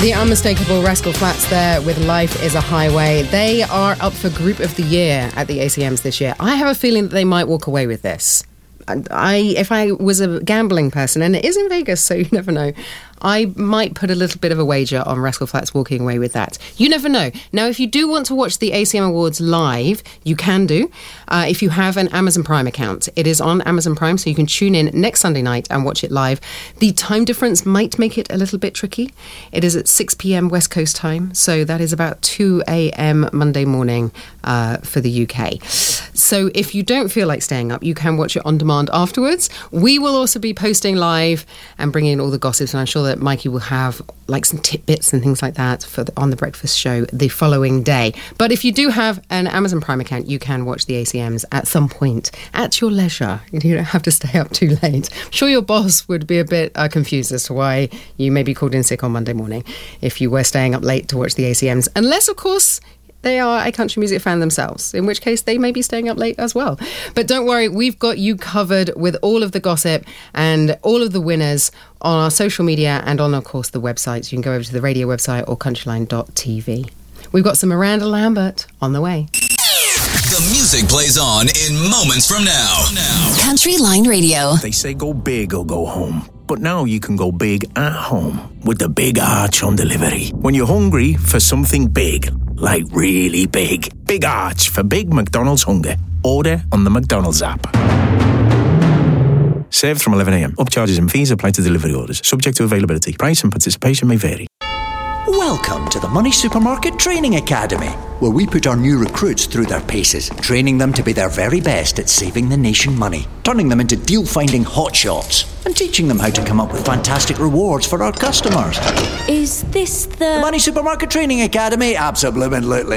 The unmistakable Rascal Flatts there with Life is a Highway. They are up for Group of the Year at the ACMs this year. I have a feeling that they might walk away with this. If I was a gambling person, and it is in Vegas, so you never know, I might put a little bit of a wager on Rascal Flatts walking away with that. You never know. Now, if you do want to watch the ACM Awards live, you can do. If you have an Amazon Prime account, it is on Amazon Prime, so you can tune in next Sunday night and watch it live. The time difference might make it a little bit tricky. It is at 6 p.m. West Coast time, so that is about 2 a.m. Monday morning for the UK. So if you don't feel like staying up, you can watch it on demand afterwards. We will also be posting live and bringing in all the gossips, and I'm sure that Mikey will have like some tidbits and things like that on the breakfast show the following day. But if you do have an Amazon Prime account, you can watch the ACMs at some point at your leisure. You don't have to stay up too late. I'm sure your boss would be a bit confused as to why you may be called in sick on Monday morning if you were staying up late to watch the ACMs, unless of course they are a country music fan themselves, in which case they may be staying up late as well. But don't worry, we've got you covered with all of the gossip and all of the winners on our social media and on, of course, the websites. You can go over to the radio website or countryline.tv. We've got some Miranda Lambert on the way. The music plays on in moments from now. Country Line Radio. They say go big or go home. But now you can go big at home with the Big Arch on delivery. When you're hungry for something big, like really big, Big Arch for big McDonald's hunger. Order on the McDonald's app. Served from 11 a.m. Upcharges and fees apply to delivery orders. Subject to availability. Price and participation may vary. Welcome to the Money Supermarket Training Academy, where we put our new recruits through their paces, training them to be their very best at saving the nation money, turning them into deal-finding hotshots, and teaching them how to come up with fantastic rewards for our customers. Is this the Money Supermarket Training Academy? Absolutely.